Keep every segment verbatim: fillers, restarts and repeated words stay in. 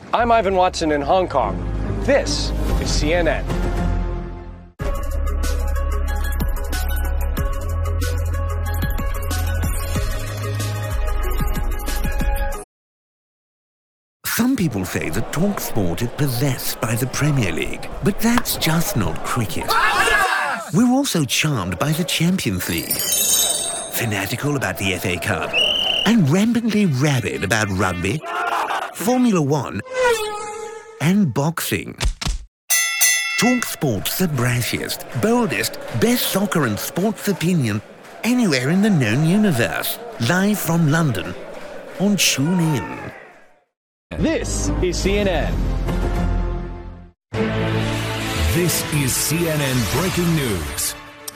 I'm Ivan Watson in Hong Kong. This is C N N. Some people say that TalkSport is possessed by the Premier League, but that's just not cricket. We're also charmed by the Champions League, fanatical about the F A Cup, and rampantly rabid about rugby, Formula One, and boxing. TalkSport's the brashiest, boldest, best soccer and sports opinion anywhere in the known universe. Live from London on TuneIn. This is C N N. This is C N N Breaking News.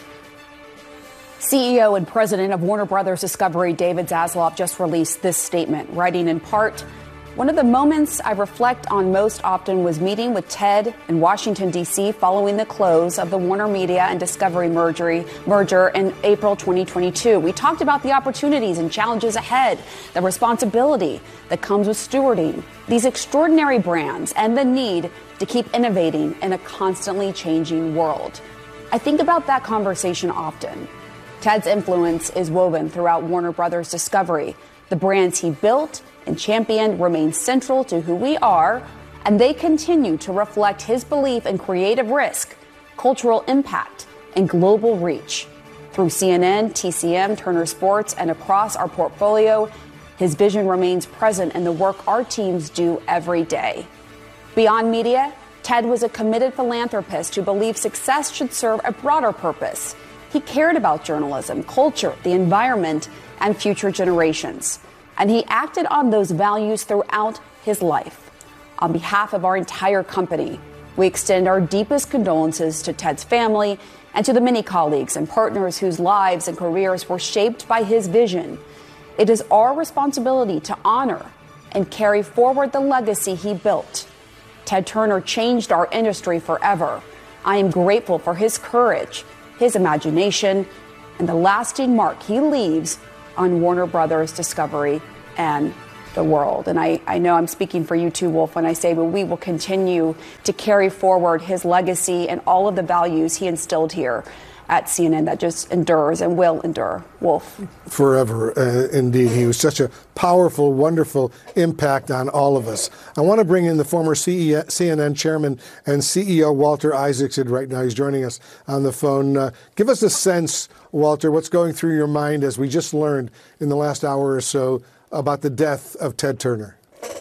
C E O and president of Warner Brothers Discovery, David Zaslav, just released this statement, writing in part, "One of the moments I reflect on most often was meeting with Ted in Washington, D C following the close of the Warner Media and Discovery merger, merger in April twenty twenty-two. We talked about the opportunities and challenges ahead, the responsibility that comes with stewarding these extraordinary brands, and the need to keep innovating in a constantly changing world." I think about that conversation often. Ted's influence is woven throughout Warner Brothers Discovery. The brands he built and championed remain central to who we are, and they continue to reflect his belief in creative risk, cultural impact, and global reach. Through C N N, T C M, Turner Sports, and across our portfolio, his vision remains present in the work our teams do every day. Beyond media, Ted was a committed philanthropist who believed success should serve a broader purpose. He cared about journalism, culture, the environment, and future generations. And he acted on those values throughout his life. On behalf of our entire company, we extend our deepest condolences to Ted's family and to the many colleagues and partners whose lives and careers were shaped by his vision. It is our responsibility to honor and carry forward the legacy he built. Ted Turner changed our industry forever. I am grateful for his courage, his imagination, and the lasting mark he leaves on Warner Brothers Discovery and the world. And I, I know I'm speaking for you too, Wolf, when I say, well, we will continue to carry forward his legacy and all of the values he instilled here at C N N that just endures and will endure. Wolf. Forever, uh, indeed. He was such a powerful, wonderful impact on all of us. I want to bring in the former C N N chairman and C E O, Walter Isaacson, right now. He's joining us on the phone. Uh, give us a sense, Walter, what's going through your mind as we just learned in the last hour or so about the death of Ted Turner.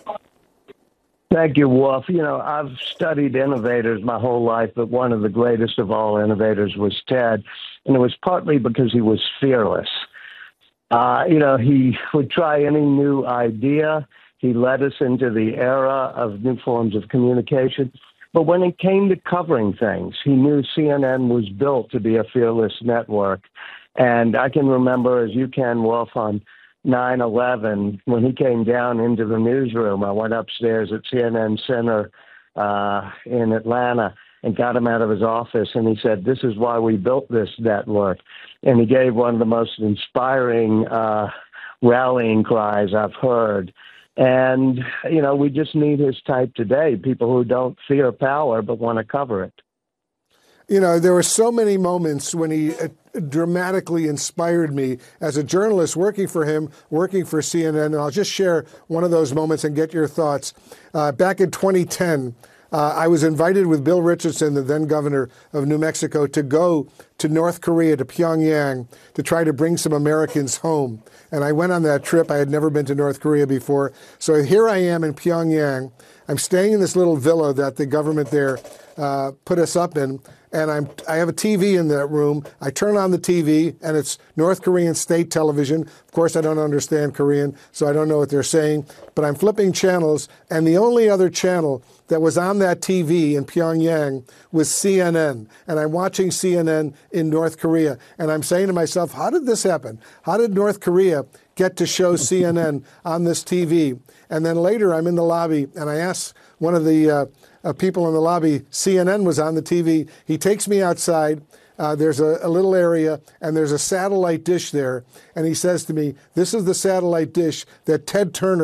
Thank you, Wolf. You know, I've studied innovators my whole life, but one of the greatest of all innovators was Ted, and it was partly because he was fearless. Uh, you know, he would try any new idea. He led us into the era of new forms of communication. But when it came to covering things, he knew C N N was built to be a fearless network. And I can remember, as you can, Wolf, on nine eleven, when he came down into the newsroom, I went upstairs at C N N Center uh, in Atlanta and got him out of his office, and he said, "This is why we built this network." And he gave one of the most inspiring uh, rallying cries I've heard. And, you know, we just need his type today, people who don't fear power but want to cover it. You know, there were so many moments when he uh, dramatically inspired me as a journalist working for him, working for C N N. And I'll just share one of those moments and get your thoughts. Uh, back in twenty ten, uh, I was invited with Bill Richardson, the then governor of New Mexico, to go to North Korea, to Pyongyang, to try to bring some Americans home. And I went on that trip. I had never been to North Korea before. So here I am in Pyongyang. I'm staying in this little villa that the government there uh, put us up in. And I'm, I have a T V in that room. I turn on the T V, and it's North Korean state television. Of course, I don't understand Korean, so I don't know what they're saying. But I'm flipping channels, and the only other channel that was on that T V in Pyongyang was C N N. And I'm watching C N N in North Korea. And I'm saying to myself, how did this happen? How did North Korea get to show C N N on this T V? And then later, I'm in the lobby, and I ask one of the uh, Uh, people in the lobby, C N N was on the T V. He takes me outside. Uh, there's a, a little area, and there's a satellite dish there. And he says to me, "This is the satellite dish that Ted Turner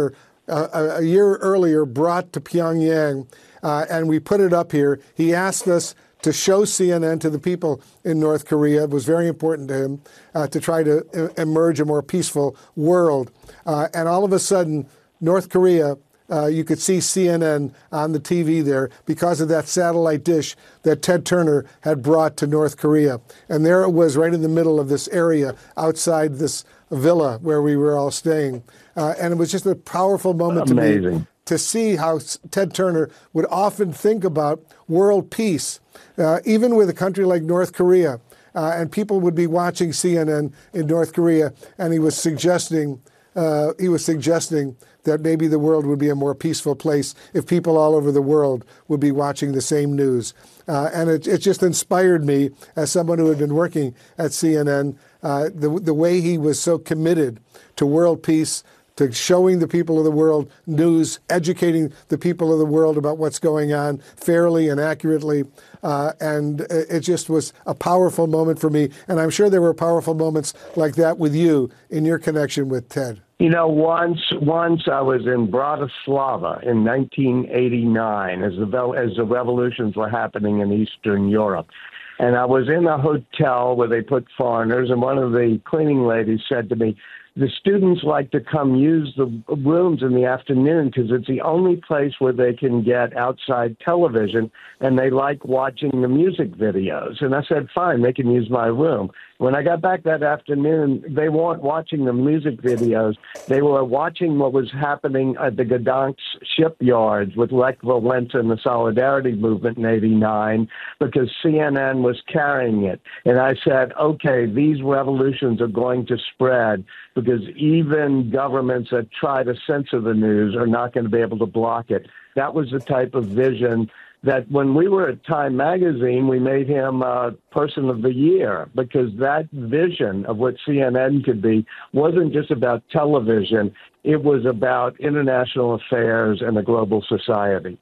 uh, a, a year earlier brought to Pyongyang, uh, and we put it up here. He asked us to show C N N to the people in North Korea. It was very important to him uh, to try to e- emerge a more peaceful world. Uh, and all of a sudden, North Korea, uh, you could see C N N on the T V there because of that satellite dish that Ted Turner had brought to North Korea. And there it was right in the middle of this area outside this villa where we were all staying. Uh, and it was just a powerful moment Amazing. to me to see how Ted Turner would often think about world peace, uh, even with a country like North Korea. Uh, and people would be watching C N N in North Korea, and he was suggesting uh, he was suggesting that maybe the world would be a more peaceful place if people all over the world would be watching the same news. Uh, and it, it just inspired me as someone who had been working at C N N, uh, the, the way he was so committed to world peace, to showing the people of the world news, educating the people of the world about what's going on fairly and accurately. Uh, and it just was a powerful moment for me. And I'm sure there were powerful moments like that with you in your connection with Ted. You know, once once I was in Bratislava in nineteen eighty-nine as the as the revolutions were happening in Eastern Europe. And I was in a hotel where they put foreigners, and one of the cleaning ladies said to me, the students like to come use the rooms in the afternoon because it's the only place where they can get outside television, and they like watching the music videos. And I said, fine, they can use my room. When I got back that afternoon, they weren't watching the music videos. They were watching what was happening at the Gdansk shipyards with Lech Walesa and the Solidarity Movement in eighty-nine because C N N was carrying it. And I said, okay, these revolutions are going to spread because even governments that try to censor the news are not going to be able to block it. That was the type of vision that when we were at Time Magazine, we made him uh, Person of the Year because that vision of what C N N could be wasn't just about television. It was about international affairs and a global society.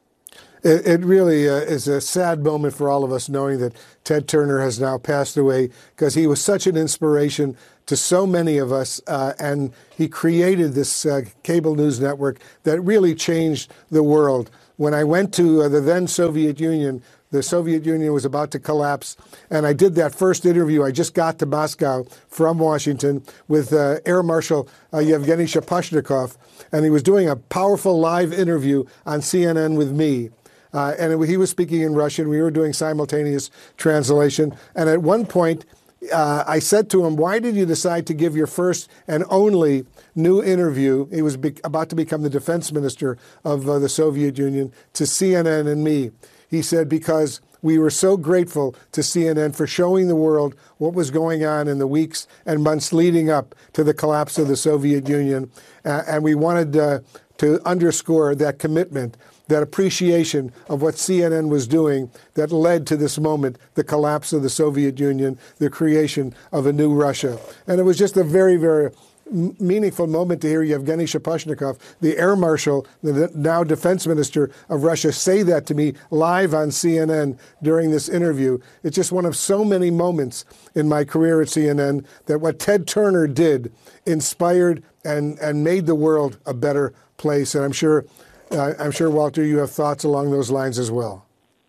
It, it really uh, is a sad moment for all of us knowing that Ted Turner has now passed away because he was such an inspiration to so many of us, uh, and he created this uh, cable news network that really changed the world. When I went to uh, the then Soviet Union, the Soviet Union was about to collapse, and I did that first interview. I just got to Moscow from Washington with uh, Air Marshal uh, Yevgeny Shaposhnikov, and he was doing a powerful live interview on C N N with me. Uh, and it, he was speaking in Russian. We were doing simultaneous translation. And at one point, uh, I said to him, why did you decide to give your first and only new interview? He was be- about to become the defense minister of uh, the Soviet Union, to C N N and me. He said, because we were so grateful to C N N for showing the world what was going on in the weeks and months leading up to the collapse of the Soviet Union. Uh, and we wanted uh, to underscore that commitment, that appreciation of what C N N was doing that led to this moment, the collapse of the Soviet Union, the creation of a new Russia. And it was just a very, very meaningful moment to hear Yevgeny Shaposhnikov, the Air Marshal, the now Defense Minister of Russia, say that to me live on C N N during this interview. It's just one of so many moments in my career at C N N that what Ted Turner did inspired and, and made the world a better place. And I'm sure Uh, I'm sure, Walter, you have thoughts along those lines as well.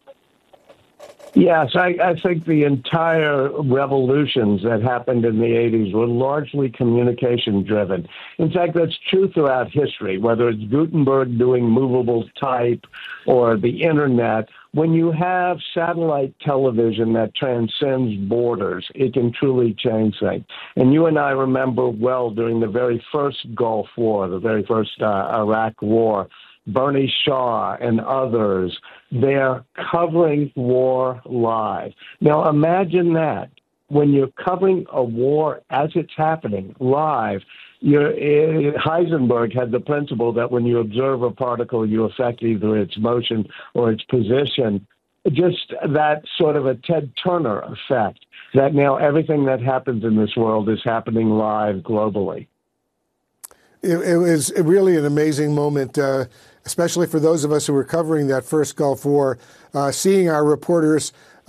Yes, I, I think the entire revolutions that happened in the eighties were largely communication-driven. In fact, that's true throughout history, whether it's Gutenberg doing movable type or the Internet. When you have satellite television that transcends borders, it can truly change things. And you and I remember well during the very first Gulf War, the very first uh, Iraq War, Bernie Shaw and others, they're covering war live. Now, imagine that. When you're covering a war as it's happening live, you're, Heisenberg had the principle that when you observe a particle, you affect either its motion or its position. Just that sort of a Ted Turner effect, that now everything that happens in this world is happening live globally. It, it was really an amazing moment, uh, especially for those of us who were covering that first Gulf War, uh, seeing our reporters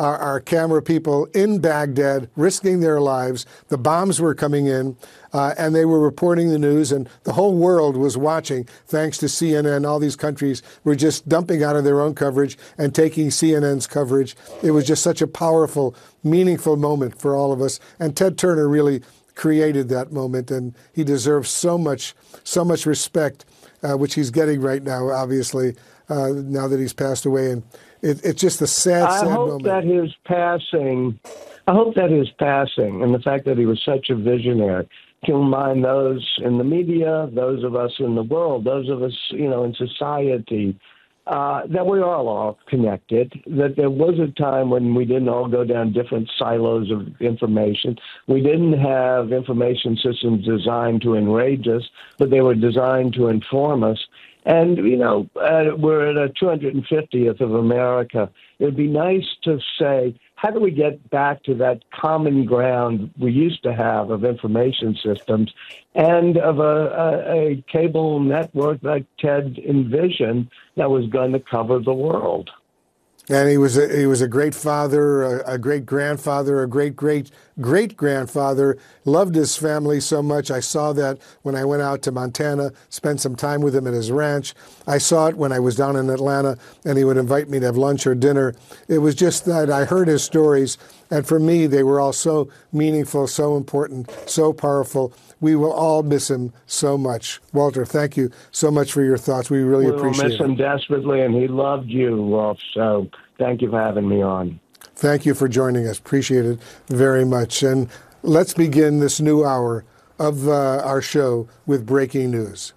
our, our camera people in Baghdad, risking their lives. The bombs were coming in, uh, and they were reporting the news, and the whole world was watching, thanks to C N N. All these countries were just dumping out of their own coverage and taking C N N's coverage. It was just such a powerful, meaningful moment for all of us. And Ted Turner really created that moment, and he deserves so much, so much respect, uh, which he's getting right now, obviously, uh, now that he's passed away. And it, it's just a sad, I sad hope moment. that his passing, I hope that his passing and the fact that he was such a visionary can remind those in the media, those of us in the world, those of us, you know, in society, Uh, that we are all connected, that there was a time when we didn't all go down different silos of information. We didn't have information systems designed to enrage us, but they were designed to inform us. And, you know, uh, we're at a two hundred fiftieth of America. It would be nice to say, how do we get back to that common ground we used to have of information systems and of a, a, a cable network like Ted envisioned that was going to cover the world? And he was a, he was a great father, a, a great grandfather, a great great great grandfather. Loved his family so much. I saw that when I went out to Montana, spent some time with him at his ranch. I saw it when I was down in Atlanta, and he would invite me to have lunch or dinner. It was just that I heard his stories, and for me, they were all so meaningful, so important, so powerful. We will all miss him so much. Walter, thank you so much for your thoughts. We really we appreciate it. We'll miss him desperately, and he loved you, Wolf, so thank you for having me on. Thank you for joining us. Appreciate it very much. And let's begin this new hour of uh, our show with breaking news.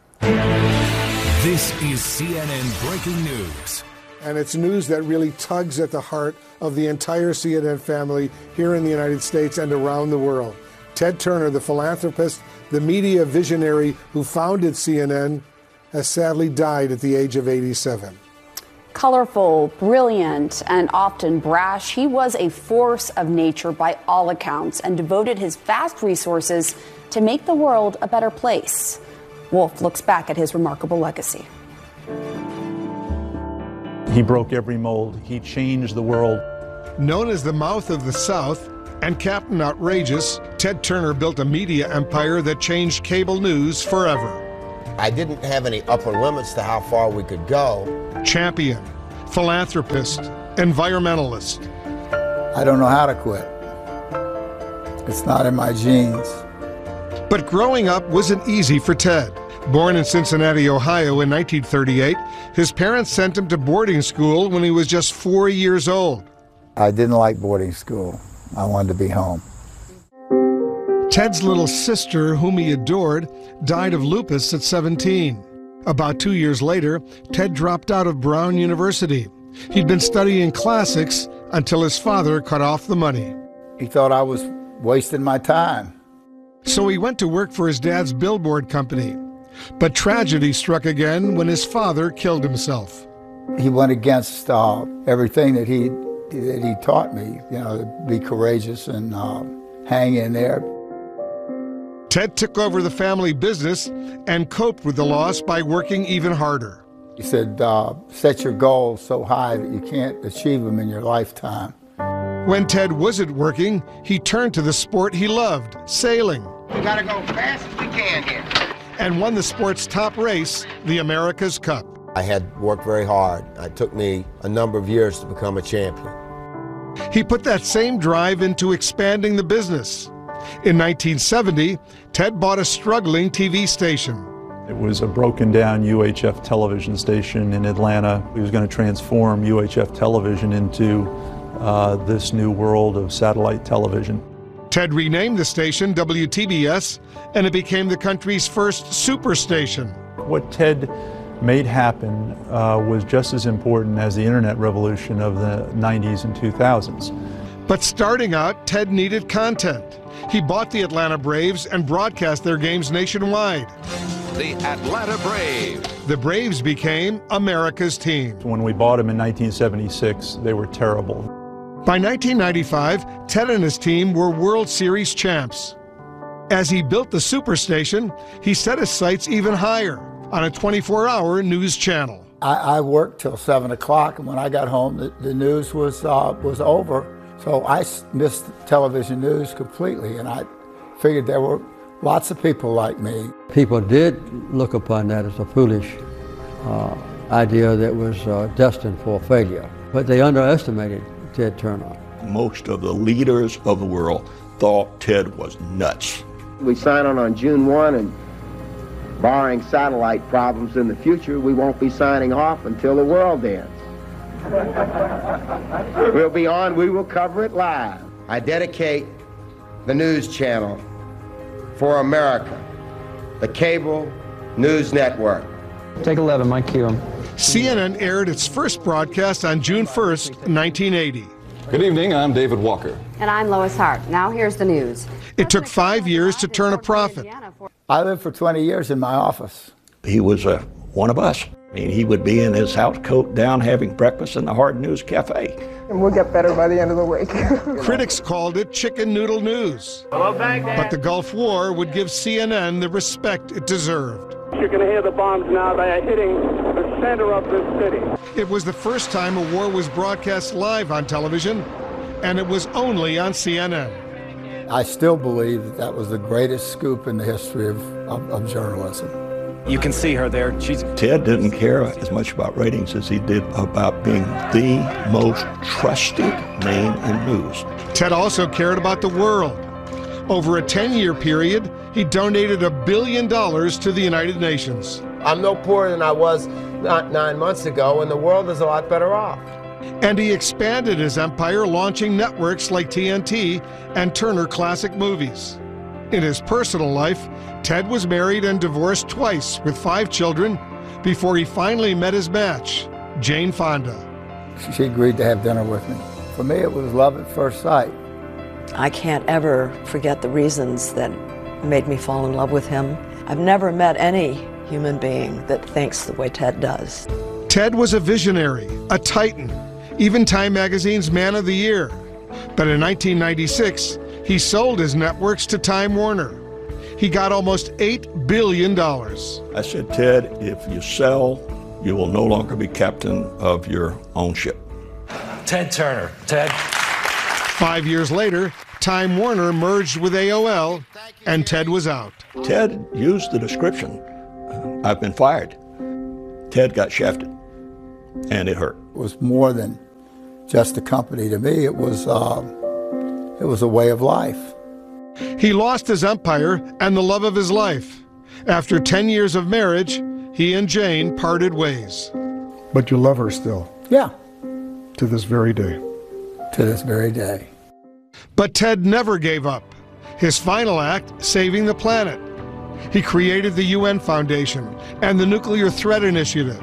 This is C N N Breaking News. And it's news that really tugs at the heart of the entire C N N family here in the United States and around the world. Ted Turner, the philanthropist, the media visionary who founded C N N, has sadly died at the age of eighty-seven. Colorful, brilliant, and often brash, he was a force of nature by all accounts and devoted his vast resources to make the world a better place. Wolf looks back at his remarkable legacy. He broke every mold. He changed the world. Known as the Mouth of the South and Captain Outrageous, Ted Turner built a media empire that changed cable news forever. I didn't have any upper limits to how far we could go. Champion, philanthropist, environmentalist. I don't know how to quit. It's not in my genes. But growing up wasn't easy for Ted. Born in Cincinnati, Ohio in nineteen thirty-eight, his parents sent him to boarding school when he was just four years old. I didn't like boarding school. I wanted to be home. Ted's little sister, whom he adored, died of lupus at seventeen. About two years later, Ted dropped out of Brown University. He'd been studying classics until his father cut off the money. He thought I was wasting my time. So he went to work for his dad's billboard company. But tragedy struck again when his father killed himself. He went against uh, everything that he that he taught me, you know, to be courageous and uh, hang in there. Ted took over the family business and coped with the loss by working even harder. He said, uh, set your goals so high that you can't achieve them in your lifetime. When Ted wasn't working, he turned to the sport he loved, sailing. We gotta go fast as we can here. And won the sport's top race, the America's Cup. I had worked very hard. It took me a number of years to become a champion. He put that same drive into expanding the business. In nineteen seventy, Ted bought a struggling T V station. It was a broken down U H F television station in Atlanta. He was going to transform U H F television into uh, this new world of satellite television. Ted renamed the station W T B S, and it became the country's first superstation. What Ted made happen uh, was just as important as the internet revolution of the nineties and two thousands. But starting out, Ted needed content. He bought the Atlanta Braves and broadcast their games nationwide. The Atlanta Braves. The Braves became America's team. When we bought them in nineteen seventy-six, they were terrible. By nineteen ninety-five, Ted and his team were World Series champs. As he built the superstation, he set his sights even higher on a twenty-four hour news channel. I, I worked till seven o'clock, and when I got home, the, the news was uh, was over. So I missed television news completely, and I figured there were lots of people like me. People did look upon that as a foolish uh, idea that was uh, destined for failure, but they underestimated Ted Turner. Most of the leaders of the world thought Ted was nuts. We sign on on June first, and barring satellite problems in the future, we won't be signing off until the world ends. We'll be on, we will cover it live. I dedicate the news channel for America, the cable news network. Take eleven, Mike Q. C N N aired its first broadcast on June first, nineteen eighty. Good evening, I'm David Walker. And I'm Lois Hart. Now here's the news. It took five years to turn a profit. I lived for twenty years in my office. He was uh, one of us. I mean, he would be in his house coat down having breakfast in the Hard News Cafe. And we'll get better by the end of the week. Critics called it chicken noodle news. Hello, Baghdad. But the Gulf War would give C N N the respect it deserved. You can hear the bombs now. They are hitting the center of this city. It was the first time a war was broadcast live on television, and it was only on C N N. I still believe that that was the greatest scoop in the history of, of, of journalism. You can see her there. She's... Ted didn't care as much about ratings as he did about being the most trusted name in news. Ted also cared about the world. Over a ten-year period, he donated a billion dollars to the United Nations. I'm no poorer than I was not nine months ago, and the world is a lot better off. And he expanded his empire, launching networks like T N T and Turner Classic Movies. In his personal life, Ted was married and divorced twice with five children before he finally met his match, Jane Fonda. She agreed to have dinner with me. For me, it was love at first sight. I can't ever forget the reasons that made me fall in love with him. I've never met any human being that thinks the way Ted does. Ted was a visionary, a titan, even Time Magazine's Man of the Year. But in nineteen ninety-six, he sold his networks to Time Warner. He got almost eight billion dollars. I said, Ted, if you sell, you will no longer be captain of your own ship. Ted Turner. Ted. Five years later, Time Warner merged with A O L, and Ted was out. Ted used the description, I've been fired. Ted got shafted, and it hurt. It was more than just a company to me. It was, uh, it was a way of life. He lost his empire and the love of his life. After ten years of marriage, he and Jane parted ways. But you love her still? Yeah. To this very day? To this very day. But Ted never gave up. His final act, saving the planet. He created the U N Foundation and the Nuclear Threat Initiative.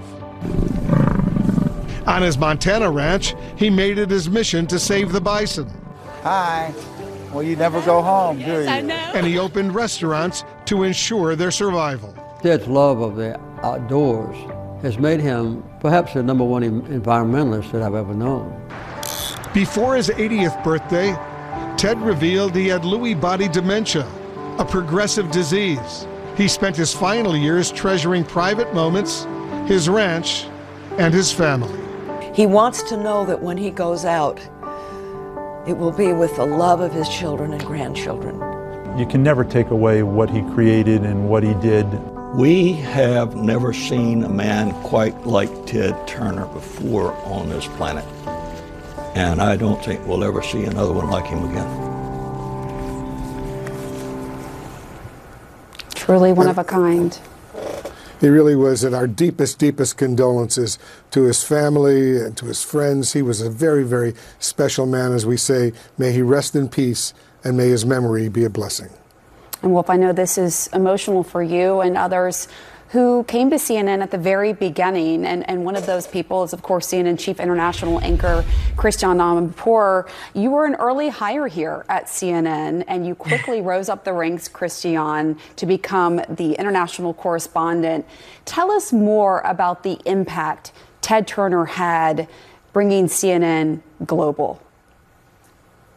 On his Montana ranch, he made it his mission to save the bison. Hi. Well, you never go home, do you? I know. And he opened restaurants to ensure their survival. Ted's love of the outdoors has made him perhaps the number one environmentalist that I've ever known. Before his eightieth birthday, Ted revealed he had Lewy body dementia, a progressive disease. He spent his final years treasuring private moments, his ranch, and his family. He wants to know that when he goes out, it will be with the love of his children and grandchildren. You can never take away what he created and what he did. We have never seen a man quite like Ted Turner before on this planet. And I don't think we'll ever see another one like him again. Truly one of a kind. He really was, and our deepest, deepest condolences to his family and to his friends. He was a very, very special man, as we say. May he rest in peace, and may his memory be a blessing. And Wolf, I know this is emotional for you and others who came to C N N at the very beginning. And, and one of those people is, of course, C N N Chief International Anchor Christiane Amanpour. You were an early hire here at C N N, and you quickly rose up the ranks, Christiane, to become the international correspondent. Tell us more about the impact Ted Turner had bringing C N N global.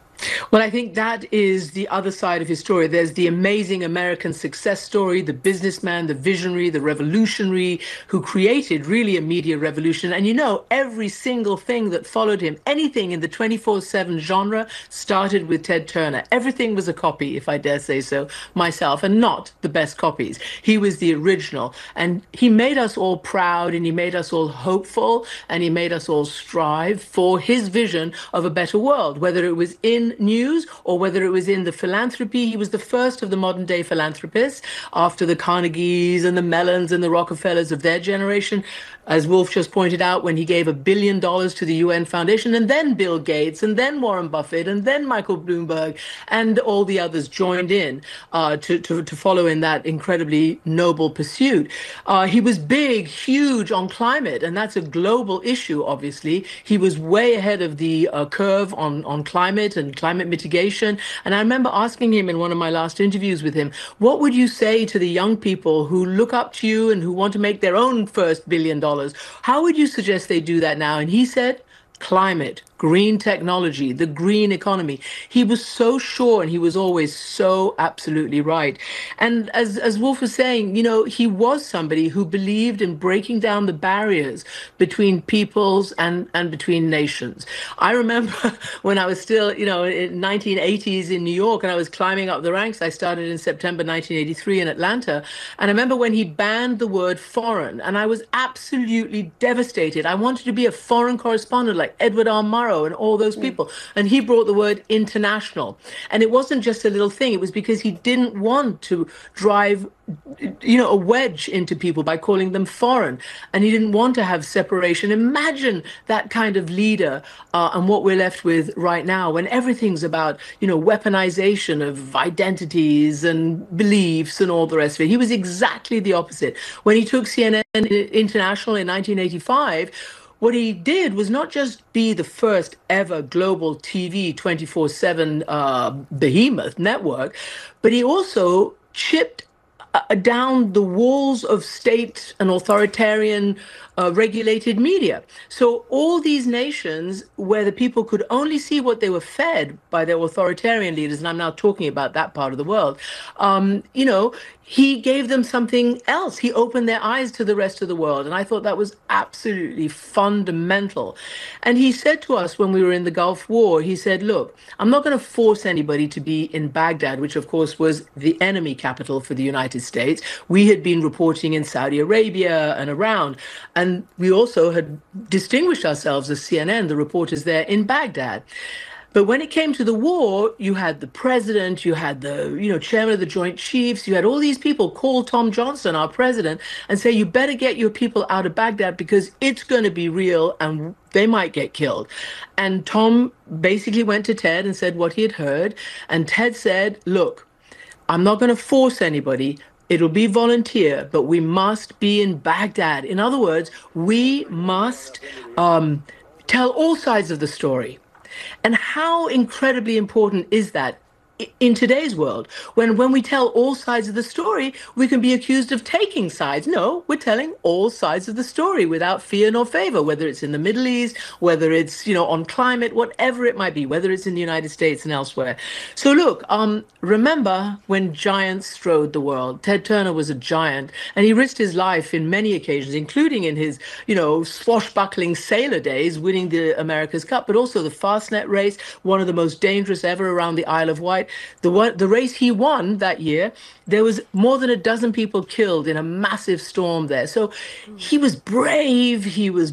Well, I think that is the other side of his story. There's the amazing American success story, the businessman, the visionary, the revolutionary who created really a media revolution. And you know, every single thing that followed him, anything in the twenty-four seven genre started with Ted Turner. Everything was a copy, if I dare say so myself, and not the best copies. He was the original. And he made us all proud, and he made us all hopeful, and he made us all strive for his vision of a better world, whether it was in news or whether it was in the philanthropy. He was the first of the modern day philanthropists after the Carnegies and the Mellons and the Rockefellers of their generation. As Wolf just pointed out, when he gave a billion dollars to the U N Foundation, and then Bill Gates, and then Warren Buffett, and then Michael Bloomberg, and all the others joined in uh, to, to, to follow in that incredibly noble pursuit. Uh, he was big, huge on climate, and that's a global issue, obviously. He was way ahead of the uh, curve on, on climate and climate mitigation. And I remember asking him in one of my last interviews with him, what would you say to the young people who look up to you and who want to make their own first billion dollars? How would you suggest they do that now? And he said, climate, green technology, the green economy. He was so sure, and he was always so absolutely right. And as, as Wolf was saying, you know, he was somebody who believed in breaking down the barriers between peoples and, and between nations. I remember when I was still, you know, in nineteen eighties in New York, and I was climbing up the ranks. I started in September nineteen eighty-three in Atlanta. And I remember when he banned the word foreign, and I was absolutely devastated. I wanted to be a foreign correspondent like Edward R. Murrow and all those people. And he brought the word international. And it wasn't just a little thing. It was because he didn't want to drive, you know, a wedge into people by calling them foreign. And he didn't want to have separation. Imagine that kind of leader uh, and what we're left with right now when everything's about, you know, weaponization of identities and beliefs and all the rest of it. He was exactly the opposite. When he took C N N International in nineteen eighty-five, what he did was not just be the first ever global T V twenty-four seven uh, behemoth network, but he also chipped uh, down the walls of state and authoritarian uh, regulated media. So all these nations where the people could only see what they were fed by their authoritarian leaders, and I'm now talking about that part of the world, um, you know, he gave them something else. He opened their eyes to the rest of the world. And I thought that was absolutely fundamental. And he said to us when we were in the Gulf War, he said, look, I'm not going to force anybody to be in Baghdad, which of course was the enemy capital for the United States. We had been reporting in Saudi Arabia and around. And we also had distinguished ourselves as C N N, the reporters there in Baghdad. But when it came to the war, you had the president, you had the, you know, chairman of the Joint Chiefs, you had all these people call Tom Johnson, our president, and say, you better get your people out of Baghdad because it's going to be real and they might get killed. And Tom basically went to Ted and said what he had heard. And Ted said, look, I'm not going to force anybody. It'll be volunteer, but we must be in Baghdad. In other words, we must um, tell all sides of the story. And how incredibly important is that in today's world, when when we tell all sides of the story, we can be accused of taking sides. No, we're telling all sides of the story without fear nor favor, whether it's in the Middle East, whether it's, you know, on climate, whatever it might be, whether it's in the United States and elsewhere. So look, um, remember when giants strode the world. Ted Turner was a giant, and he risked his life in many occasions, including in his, you know, swashbuckling sailor days, winning the America's Cup, but also the Fastnet race, one of the most dangerous ever around the Isle of Wight. The one, the race he won that year, there was more than a dozen people killed in a massive storm there. So he was brave. He was,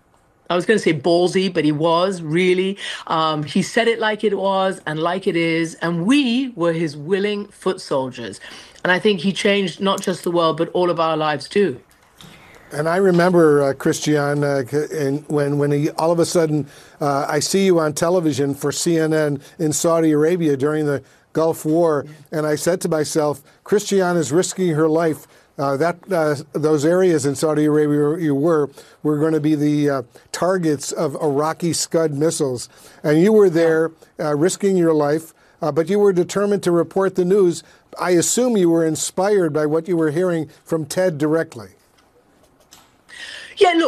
I was going to say ballsy, but he was really. Um, he said it like it was and like it is. And we were his willing foot soldiers. And I think he changed not just the world, but all of our lives too. And I remember, uh, Christian, uh, and when, when he, all of a sudden, uh, I see you on television for C N N in Saudi Arabia during the Gulf War, and I said to myself, Christian is risking her life. Uh, that uh, those areas in Saudi Arabia you were were going to be the uh, targets of Iraqi Scud missiles. And you were there uh, risking your life, uh, but you were determined to report the news. I assume you were inspired by what you were hearing from Ted directly. Yeah, look,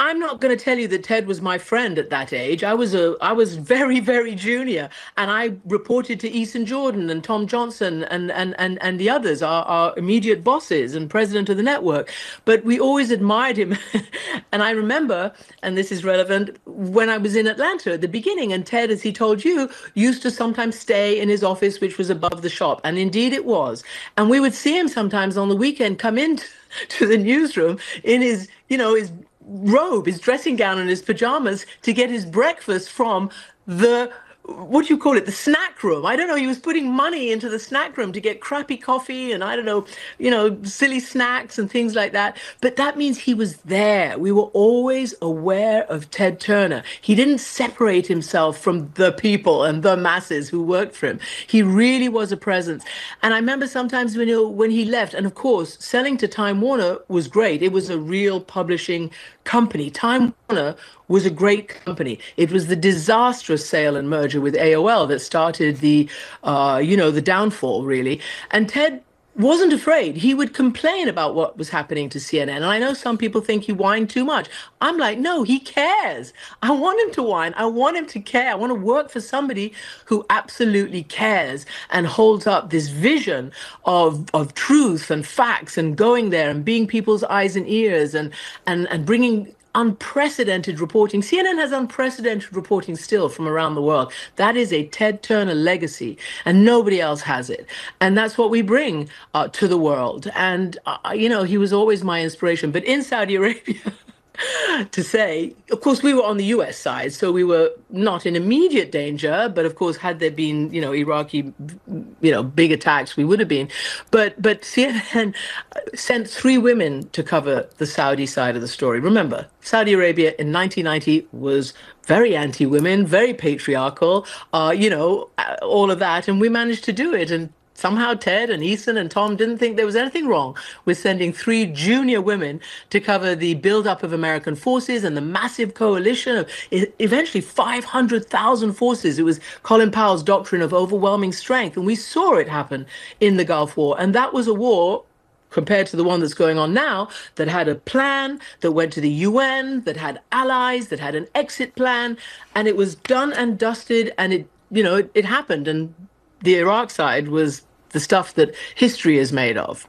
I'm not going to tell you that Ted was my friend at that age. I was a, I was very, very junior, and I reported to Eason Jordan and Tom Johnson and and and and the others, our, our immediate bosses and president of the network. But we always admired him, and I remember, and this is relevant, when I was in Atlanta at the beginning, and Ted, as he told you, used to sometimes stay in his office, which was above the shop, and indeed it was. And we would see him sometimes on the weekend come in to the newsroom in his, you know, his robe, his dressing gown and his pajamas to get his breakfast from the, what do you call it, the snack room. I don't know, he was putting money into the snack room to get crappy coffee and I don't know, you know, silly snacks and things like that. But that means he was there. We were always aware of Ted Turner. He didn't separate himself from the people and the masses who worked for him. He really was a presence. And I remember sometimes when, you know, when he left, and of course, selling to Time Warner was great. It was a real publishing company. Time Warner was a great company. It was the disastrous sale and merger with A O L that started the, uh, you know, the downfall, really. And Ted wasn't afraid. He would complain about what was happening to C N N. And I know some people think he whined too much. I'm like, no, he cares. I want him to whine. I want him to care. I want to work for somebody who absolutely cares and holds up this vision of, of truth and facts and going there and being people's eyes and ears and, and, and bringing unprecedented reporting. C N N has unprecedented reporting still from around the world. That is a Ted Turner legacy, and nobody else has it. And that's what we bring uh, to the world. And, uh, you know, he was always my inspiration. But in Saudi Arabia, to say, of course, we were on the U S side, so we were not in immediate danger. But of course, had there been, you know, Iraqi, you know, big attacks, we would have been. But but C N N sent three women to cover the Saudi side of the story. Remember, Saudi Arabia in nineteen ninety was very anti-women, very patriarchal, uh, you know, all of that, and we managed to do it. And somehow Ted and Eason and Tom didn't think there was anything wrong with sending three junior women to cover the buildup of American forces and the massive coalition of eventually five hundred thousand forces. It was Colin Powell's doctrine of overwhelming strength. And we saw it happen in the Gulf War. And that was a war, compared to the one that's going on now, that had a plan, that went to the U N, that had allies, that had an exit plan. And it was done and dusted. And it, you know, it, it happened. And the Iraq side was the stuff that history is made of.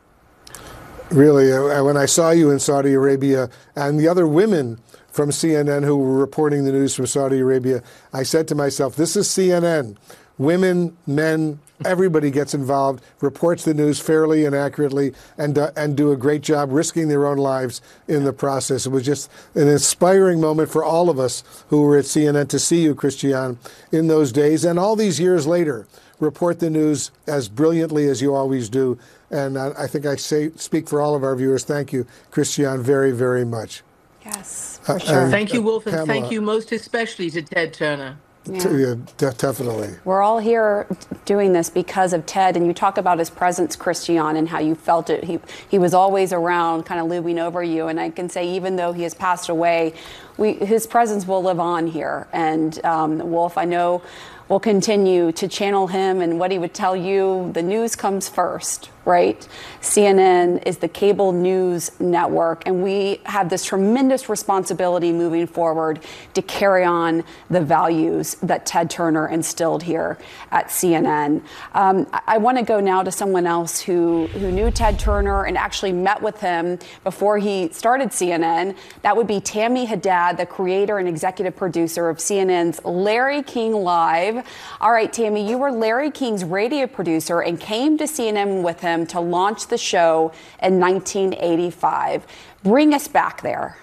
Really, uh, when I saw you in Saudi Arabia and the other women from C N N who were reporting the news from Saudi Arabia, I said to myself, this is C N N. Women, men, everybody gets involved, reports the news fairly and accurately, and uh, and do a great job risking their own lives in the process. It was just an inspiring moment for all of us who were at C N N to see you, Christiane, in those days. And all these years later, report the news as brilliantly as you always do. And I, I think I say speak for all of our viewers. Thank you, Christiane, very, very much. Yes, for uh, sure. Thank you, Wolf, and Pamela. Thank you most especially to Ted Turner. Yeah. Yeah, de- definitely. We're all here doing this because of Ted, and you talk about his presence, Christiane, and how you felt it. He he was always around, kind of looming over you, and I can say even though he has passed away, we his presence will live on here. And um, Wolf, I know, will continue to channel him and what he would tell you. The news comes first, right? C N N is the cable news network, and we have this tremendous responsibility moving forward to carry on the values that Ted Turner instilled here at C N N. Um, I, I want to go now to someone else who, who knew Ted Turner and actually met with him before he started C N N. That would be Tammy Haddad, the creator and executive producer of C N N's Larry King Live. All right, Tammy, you were Larry King's radio producer and came to C N N with him to launch the show in nineteen eighty-five. Bring us back there.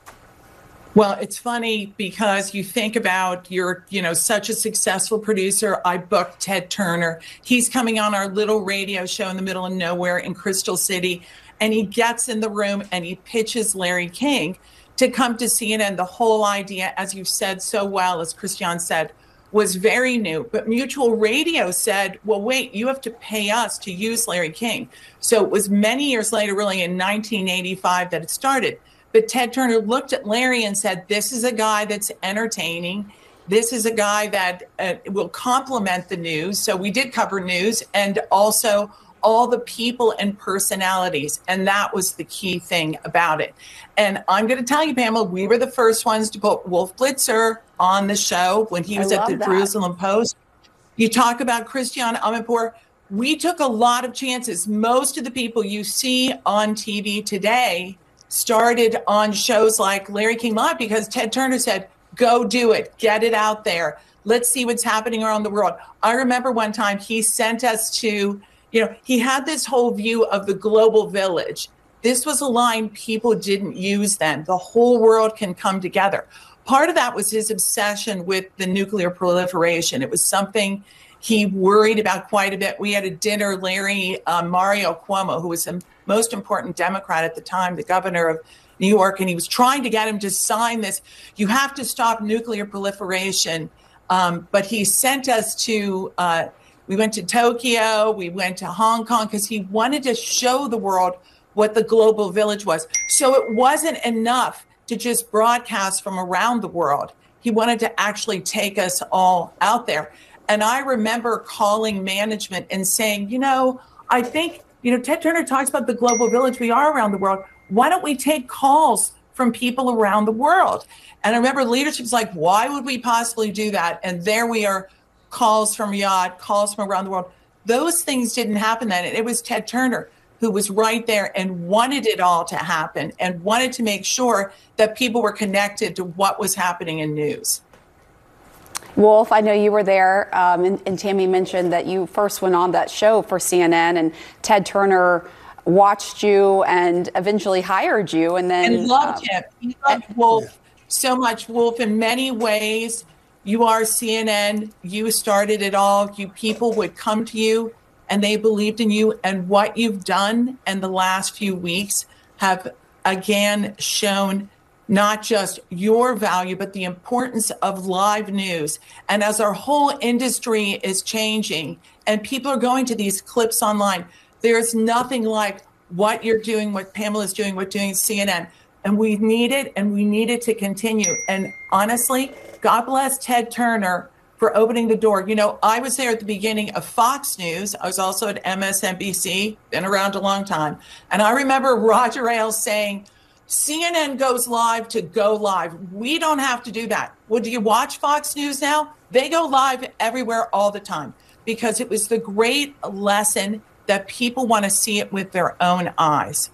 Well, it's funny because you think about you're, you know, such a successful producer. I booked Ted Turner. He's coming on our little radio show in the middle of nowhere in Crystal City, and he gets in the room and he pitches Larry King to come to C N N. The whole idea, as you said so well, as Christiane said, was very new. But Mutual Radio said, well, wait, you have to pay us to use Larry King. So it was many years later, really in nineteen eighty-five, that it started. But Ted Turner looked at Larry and said, this is a guy that's entertaining. This is a guy that uh, will complement the news. So we did cover news and also all the people and personalities. And that was the key thing about it. And I'm going to tell you, Pamela, we were the first ones to put Wolf Blitzer on the show when he was I at the love that. Jerusalem Post. You talk about Christiane Amanpour. We took a lot of chances. Most of the people you see on T V today started on shows like Larry King Live because Ted Turner said, go do it, get it out there. Let's see what's happening around the world. I remember one time he sent us to, you know, he had this whole view of the global village. This was a line people didn't use then. The whole world can come together. Part of that was his obsession with the nuclear proliferation. It was something he worried about quite a bit. We had a dinner, Larry, uh, Mario Cuomo, who was the most important Democrat at the time, the governor of New York, and he was trying to get him to sign this. You have to stop nuclear proliferation. Um, but he sent us to, uh, we went to Tokyo, we went to Hong Kong, because he wanted to show the world what the global village was. So it wasn't enough to just broadcast from around the world. He wanted to actually take us all out there. And I remember calling management and saying, you know, I think, you know, Ted Turner talks about the global village. We are around the world. Why don't we take calls from people around the world? And I remember leadership was like, why would we possibly do that? And there we are, calls from Riyadh, calls from around the world. Those things didn't happen then. And it was Ted Turner who was right there and wanted it all to happen and wanted to make sure that people were connected to what was happening in news. Wolf, I know you were there, um, and, and Tammy mentioned that you first went on that show for C N N, and Ted Turner watched you and eventually hired you, and then and loved um, him. He loved Wolf yeah. so much. Wolf, in many ways, you are C N N. You started it all. You people would come to you, and they believed in you. And what you've done in the last few weeks have again shown not just your value, but the importance of live news. And as our whole industry is changing and people are going to these clips online, there's nothing like what you're doing, what Pamela's doing, what doing C N N. And we need it, and we need it to continue. And honestly, God bless Ted Turner for opening the door. You know, I was there at the beginning of Fox News. I was also at M S N B C, been around a long time. And I remember Roger Ailes saying, C N N goes live to go live. We don't have to do that. Well, do you watch Fox News now? They go live everywhere all the time because it was the great lesson that people want to see it with their own eyes.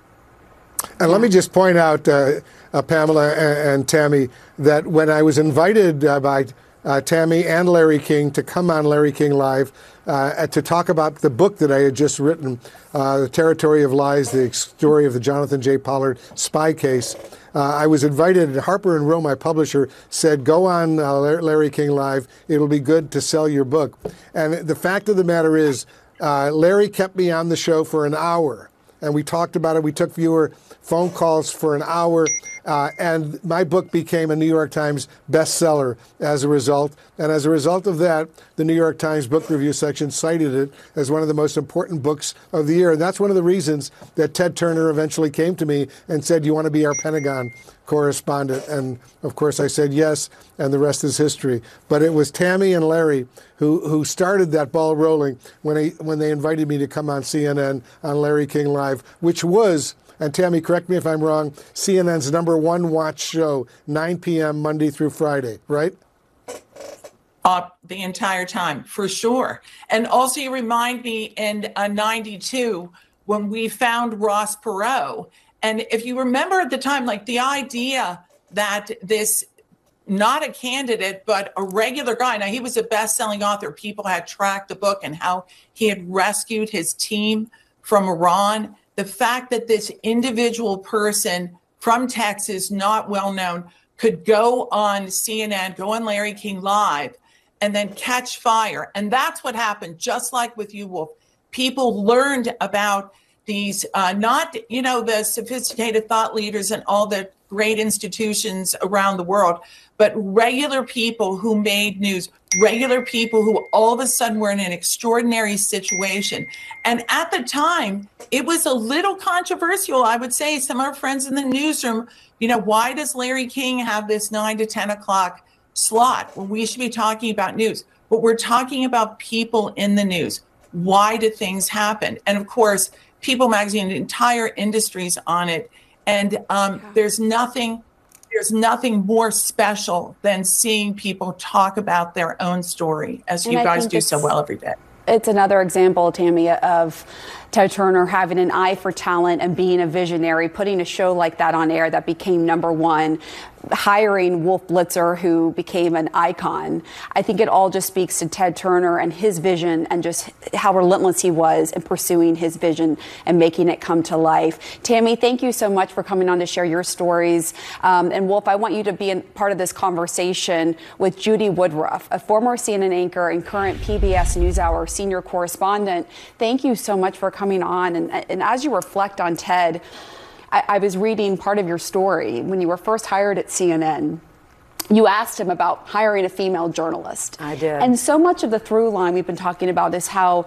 And let me just point out, uh, uh, Pamela and, and Tammy, that when I was invited uh, by uh, Tammy and Larry King to come on Larry King Live uh, to talk about the book that I had just written, uh, The Territory of Lies, the story of the Jonathan J. Pollard spy case, uh, I was invited, and Harper and Row, my publisher, said, go on uh, Larry King Live. It'll be good to sell your book. And the fact of the matter is, uh, Larry kept me on the show for an hour. And we talked about it. We took viewer phone calls for an hour. Uh, and my book became a New York Times bestseller as a result. And as a result of that, the New York Times book review section cited it as one of the most important books of the year. And that's one of the reasons that Ted Turner eventually came to me and said, you want to be our Pentagon correspondent? And of course I said yes, and the rest is history. But it was Tammy and Larry who who started that ball rolling when they, when they invited me to come on C N N on Larry King Live, which was, and Tammy, correct me if I'm wrong, C N N's number one watch show, nine p.m. Monday through Friday, right? Uh, the entire time, for sure. And also you remind me in uh, ninety-two when we found Ross Perot. And if you remember at the time, like the idea that this, not a candidate, but a regular guy, now he was a best-selling author. People had tracked the book and how he had rescued his team from Iran. The fact that this individual person from Texas, not well known, could go on C N N, go on Larry King Live, and then catch fire. And that's what happened, just like with you, Wolf. People learned about these, uh, not, you know, the sophisticated thought leaders and all the great institutions around the world, but regular people who made news, regular people who all of a sudden were in an extraordinary situation. And at the time, it was a little controversial, I would say. Some of our friends in the newsroom, you know, why does Larry King have this nine to ten o'clock slot when we should be talking about news? But we're talking about people in the news. Why do things happen? And of course, People Magazine, the entire industry's on it. And um, there's nothing, there's nothing more special than seeing people talk about their own story, as And you I guys think do it's- so well every day. It's another example, Tammy, of Ted Turner having an eye for talent and being a visionary, putting a show like that on air that became number one, hiring Wolf Blitzer, who became an icon. I think it all just speaks to Ted Turner and his vision and just how relentless he was in pursuing his vision and making it come to life. Tammy, thank you so much for coming on to share your stories. Um, and Wolf, I want you to be a part of this conversation with Judy Woodruff, a former C N N anchor and current P B S NewsHour senior correspondent. Thank you so much for coming on. And, and as you reflect on Ted, I, I was reading part of your story. When you were first hired at C N N, you asked him about hiring a female journalist. I did. And so much of the through line we've been talking about is how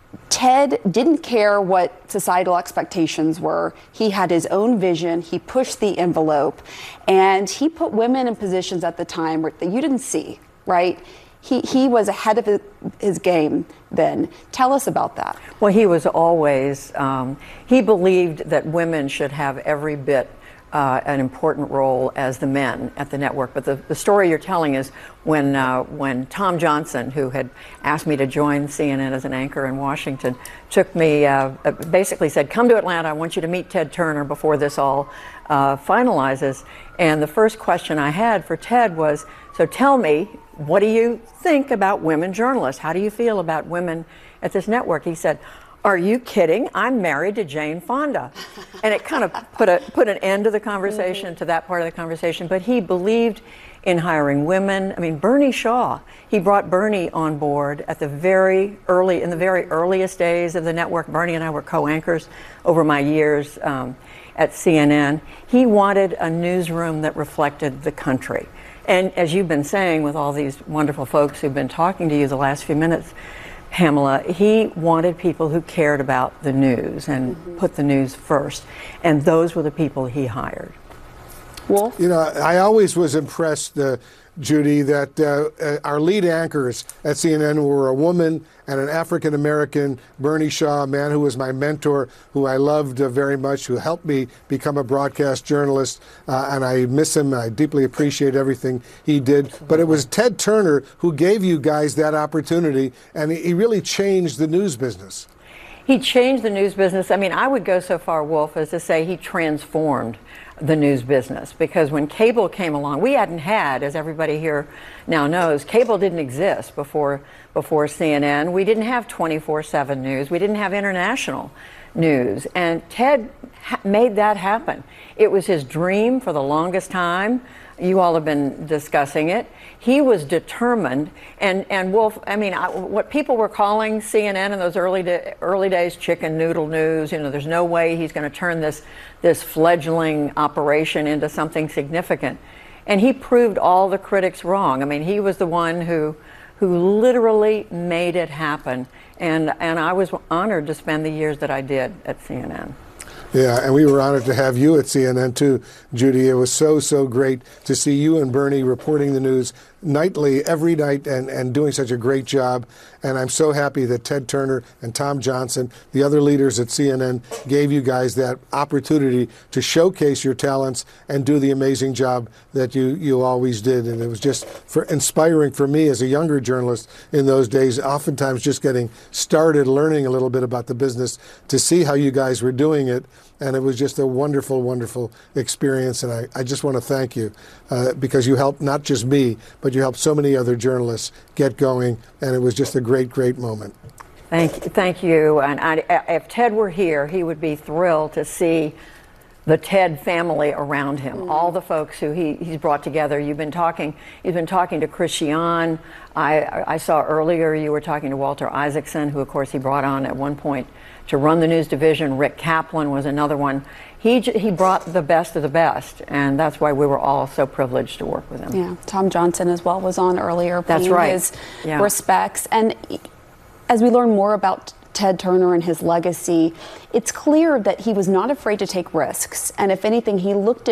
Ted didn't care what societal expectations were. He had his own vision. He pushed the envelope, and he put women in positions at the time where, that you didn't see, right? He, he was ahead of his, his game then. Tell us about that. Well, he was always, um, he believed that women should have every bit uh, an important role as the men at the network. But the, the story you're telling is when, uh, when Tom Johnson, who had asked me to join C N N as an anchor in Washington, took me, uh, basically said, come to Atlanta, I want you to meet Ted Turner before this all uh, finalizes. And the first question I had for Ted was, so tell me, what do you think about women journalists? How do you feel about women at this network? He said, are you kidding? I'm married to Jane Fonda. And it kind of put a put an end to the conversation, mm-hmm. to that part of the conversation. But he believed in hiring women. I mean, Bernie Shaw, he brought Bernie on board at the very early, in the very earliest days of the network. Bernie and I were co-anchors over my years um, at C N N. He wanted a newsroom that reflected the country. And as you've been saying with all these wonderful folks who've been talking to you the last few minutes, Pamela, he wanted people who cared about the news and mm-hmm. put the news first. And those were the people he hired. Wolf? You know, I always was impressed, uh, Judy, that uh, our lead anchors at C N N were a woman and an African-American, Bernie Shaw, a man who was my mentor, who I loved uh, very much, who helped me become a broadcast journalist. Uh, and I miss him. I deeply appreciate everything he did. But it was Ted Turner who gave you guys that opportunity, and he, he really changed the news business. He changed the news business. I mean, I would go so far, Wolf, as to say he transformed the news business, because when cable came along, we hadn't had, as everybody here now knows, cable didn't exist before before C N N. We didn't have twenty-four seven news. We didn't have international news. And Ted ha- made that happen. It was his dream for the longest time. You all have been discussing it. He was determined, and, and Wolf, I mean, I, what people were calling C N N in those early da- early days, chicken noodle news, you know, there's no way he's going to turn this, this fledgling operation into something significant. And he proved all the critics wrong. I mean, he was the one who, who literally made it happen. And, and I was honored to spend the years that I did at C N N. Yeah, and we were honored to have you at C N N too, Judy. It was so, so great to see you and Bernie reporting the news nightly, every night, and, and doing such a great job. And I'm so happy that Ted Turner and Tom Johnson, the other leaders at C N N, gave you guys that opportunity to showcase your talents and do the amazing job that you, you always did. And it was just for inspiring for me as a younger journalist in those days, oftentimes just getting started learning a little bit about the business, to see how you guys were doing it. And it was just a wonderful, wonderful experience. And I, I just want to thank you uh, because you helped not just me, but you helped so many other journalists get going. And it was just a great, great moment. Thank you. Thank you. And I, if Ted were here, he would be thrilled to see the Ted family around him, mm. all the folks who he, he's brought together. You've been talking, you've been talking to Christiane. I, I saw earlier you were talking to Walter Isaacson, who of course he brought on at one point to run the news division. Rick Kaplan was another one. He, he brought the best of the best, and that's why we were all so privileged to work with him. Yeah, Tom Johnson as well was on earlier. That's right. His yeah. respects. And as we learn more about Ted Turner and his legacy, it's clear that he was not afraid to take risks. And if anything, he looked at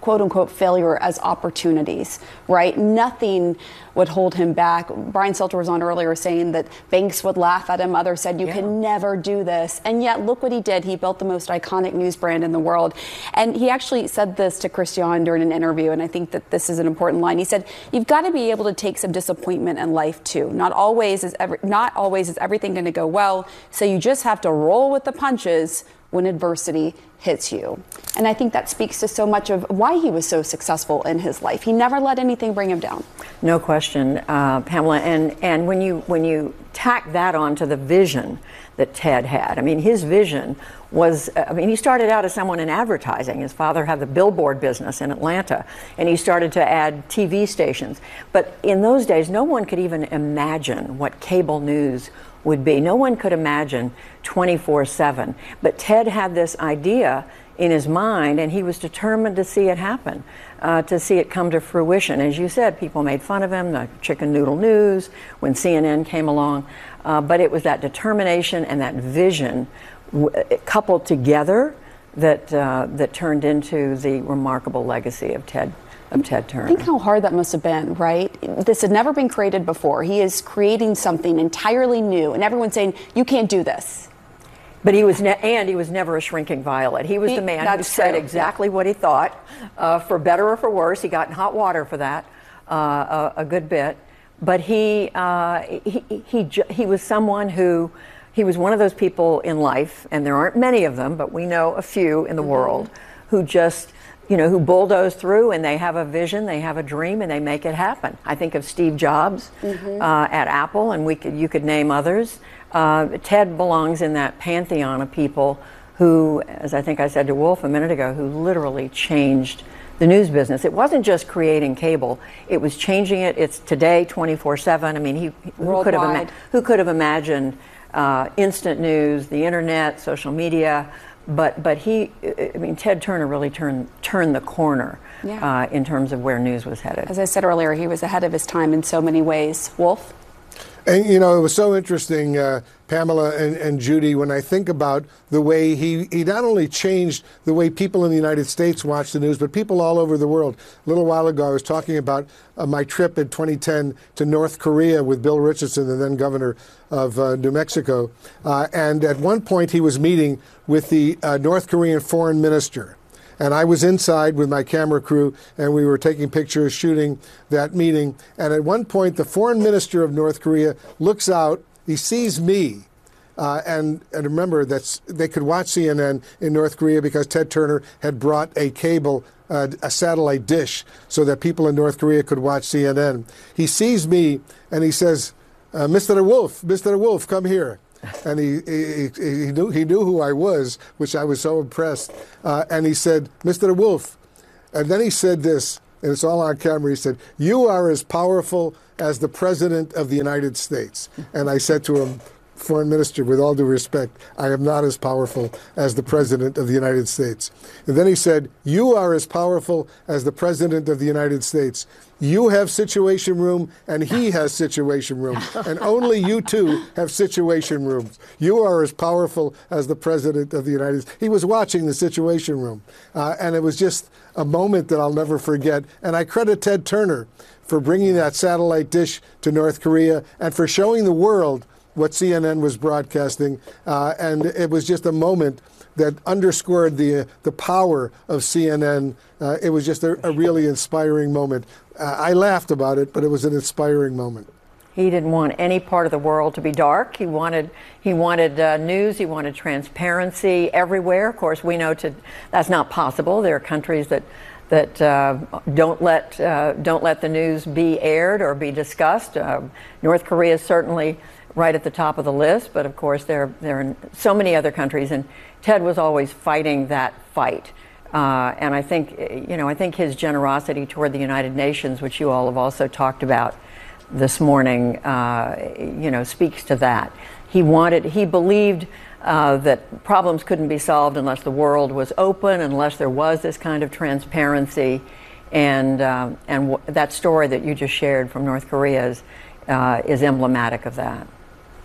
quote unquote failure as opportunities, right? Nothing would hold him back. Brian Stelter was on earlier saying that banks would laugh at him. Others said, you yeah. can never do this. And yet, look what he did. He built the most iconic news brand in the world. And he actually said this to Christian during an interview, and I think that this is an important line. He said, you've got to be able to take some disappointment in life, too. Not always is every, not always is everything going to go well, so you just have to roll with the punches when adversity hits you. And I think that speaks to so much of why he was so successful in his life. He never let anything bring him down. No question, uh, Pamela. And, and when you when you tack that onto the vision that Ted had, I mean, his vision was, I mean, he started out as someone in advertising. His father had the billboard business in Atlanta, and he started to add T V stations. But in those days, no one could even imagine what cable news would be. No one could imagine twenty-four seven. But Ted had this idea in his mind, and he was determined to see it happen, uh, to see it come to fruition. As you said, people made fun of him, the chicken noodle news, when C N N came along. Uh, but it was that determination and that vision w- coupled together that uh, that turned into the remarkable legacy of Ted. Of Ted Turner. Think how hard that must have been, right? This had never been created before. He is creating something entirely new, and everyone's saying, you can't do this. But he was, ne- and he was never a shrinking violet. He was He- the man that's who said true, exactly what he thought, uh, for better or for worse. He got in hot water for that uh, a, a good bit. But he, uh, he, he, he, he was someone who, he was one of those people in life, and there aren't many of them, but we know a few in the mm-hmm. world, who just, you know, who bulldoze through, and they have a vision, they have a dream, and they make it happen. I think of Steve Jobs mm-hmm. uh, at Apple, and we could, you could name others. Uh, Ted belongs in that pantheon of people who, as I think I said to Wolf a minute ago, who literally changed the news business. It wasn't just creating cable; it was changing it. It's today twenty-four seven. I mean, he who could have ima- who could have imagined uh, instant news, the internet, social media. But but he, I mean, Ted Turner really turned turned the corner yeah. uh, in terms of where news was headed. As I said earlier, he was ahead of his time in so many ways. Wolf? And, you know, it was so interesting, uh, Pamela and, and Judy, when I think about the way he, he not only changed the way people in the United States watch the news, but people all over the world. A little while ago, I was talking about uh, my trip in twenty ten to North Korea with Bill Richardson, the then governor of uh, New Mexico. Uh, and at one point, he was meeting with the uh, North Korean foreign minister. And I was inside with my camera crew, and we were taking pictures, shooting that meeting. And at one point, the foreign minister of North Korea looks out, he sees me. Uh, and, and remember, that's, they could watch C N N in North Korea because Ted Turner had brought a cable, uh, a satellite dish, so that people in North Korea could watch C N N. He sees me, and he says, uh, Mister Wolf, Mister Wolf, come here. And he, he he knew he knew who I was, which I was so impressed. Uh, and he said, Mister Wolf. And then he said this, and it's all on camera. He said, you are as powerful as the President of the United States. And I said to him, Foreign Minister, with all due respect, I am not as powerful as the President of the United States. And then he said, you are as powerful as the President of the United States. You have Situation Room, and he has Situation Room. And only you two have Situation Rooms. You are as powerful as the President of the United States. He was watching the Situation Room. Uh, and it was just a moment that I'll never forget. And I credit Ted Turner for bringing that satellite dish to North Korea and for showing the world what C N N was broadcasting, uh, and it was just a moment that underscored the uh, the power of C N N. Uh, it was just a, a really inspiring moment. Uh, I laughed about it, but it was an inspiring moment. He didn't want any part of the world to be dark. He wanted he wanted uh, news. He wanted transparency everywhere. Of course, we know to that's not possible. There are countries that that uh, don't let uh, don't let the news be aired or be discussed. Uh, North Korea is certainly right at the top of the list, but of course there there are so many other countries, and Ted was always fighting that fight. Uh, and I think you know I think his generosity toward the United Nations, which you all have also talked about this morning, uh, you know, speaks to that. He wanted, he believed uh, that problems couldn't be solved unless the world was open, unless there was this kind of transparency, and um, and w- that story that you just shared from North Korea is uh, is emblematic of that.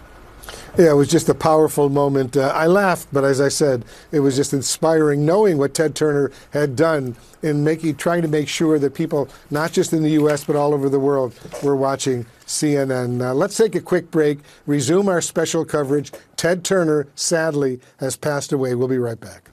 Yeah, it was just a powerful moment. Uh, I laughed, but as I said, it was just inspiring knowing what Ted Turner had done in making, trying to make sure that people, not just in the U S, but all over the world, were watching C N N. Uh, let's take a quick break, resume our special coverage. Ted Turner, sadly, has passed away. We'll be right back.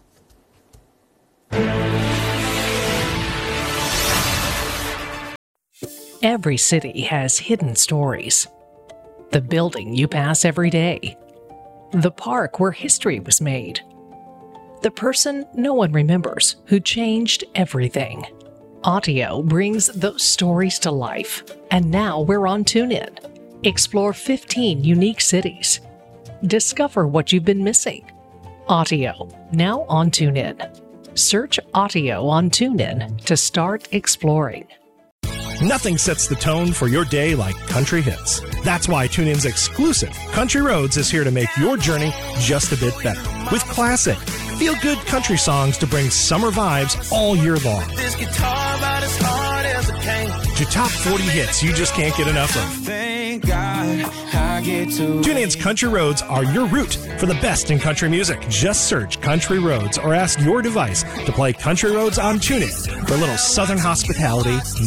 Every city has hidden stories. The building you pass every day. The park where history was made. The person no one remembers who changed everything. Audio brings those stories to life, and now we're on TuneIn. Explore fifteen unique cities. Discover what you've been missing. Audio, now on TuneIn. Search Audio on TuneIn to start exploring. Nothing sets the tone for your day like country hits. That's why TuneIn's exclusive Country Roads is here to make your journey just a bit better. With classic, feel-good country songs to bring summer vibes all year long. This guitar about as hard as it came. To top forty hits you just can't get enough of. Thank God I get to TuneIn's Country Roads are your route for the best in country music. Just search Country Roads or ask your device to play Country Roads on TuneIn for a little southern hospitality